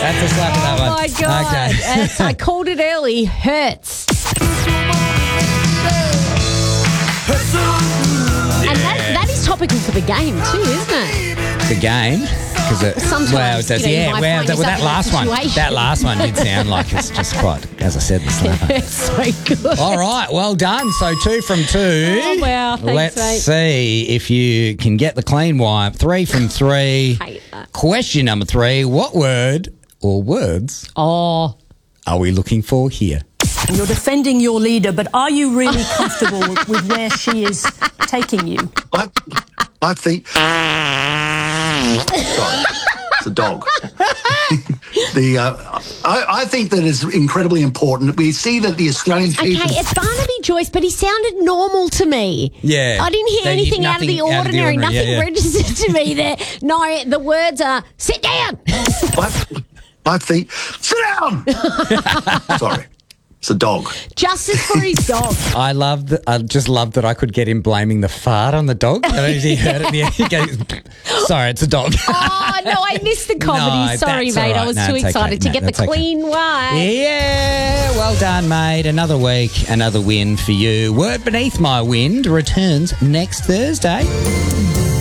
That's a slap of that one. Oh, my God. Okay. I called it early. Hurts. And that is topical for the game too, isn't it? The game? Sometimes, well, it does, you yeah. might Well, find that yourself in last one. situation. That last one did sound like it's just quite, as I said, the slapper. It's so good. All right, well done. So 2 from 2. Oh, wow. Thanks, Let's mate. see if you can get the clean wipe. 3 from 3. Hate that. Question number 3. What word or words Oh. are we looking for here? You're defending your leader, but are you really comfortable with where she is taking you? I think... Sorry, it's a dog. I think that it's incredibly important. We see that the Australian people... Okay, it's Barnaby Joyce, but he sounded normal to me. Yeah. I didn't hear anything out of the ordinary. Nothing registered to me there. No, the words are, sit down. I think... Sit down! Sorry. It's a dog. Justice for his dog. I just loved that I could get him blaming the fart on the dog. I don't know if he heard it. He goes, sorry, it's a dog. Oh, no, I missed the comedy. No, Sorry, that's mate. all right. I was No, too it's okay. excited to No, get the that's okay. clean wipe. Yeah, well done, mate. Another week, another win for you. Word Beneath My Wind returns next Thursday.